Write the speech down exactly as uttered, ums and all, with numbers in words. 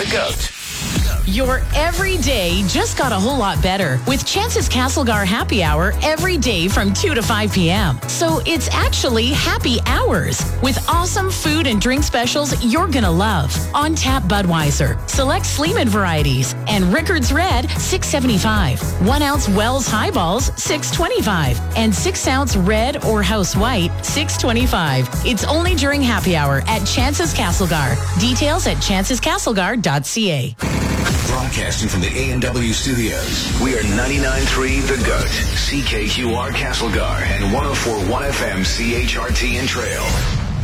GOAT. Your everyday just got a whole lot better with Chance's Castlegar Happy Hour every day from two to five p.m. So it's actually happy hours with awesome food and drink specials you're going to love. On tap Budweiser, select Sleeman varieties, and Rickards Red, six seventy-five. One ounce Wells Highballs, six twenty-five. And six ounce Red or House White, six twenty-five. It's only during happy hour at Chance's Castlegar. Details at chances castlegar dot c a. Broadcasting from the A and W studios, we are ninety-nine point three The GOAT, C K Q R Castlegar, and one oh four point one F M C H R T in Trail.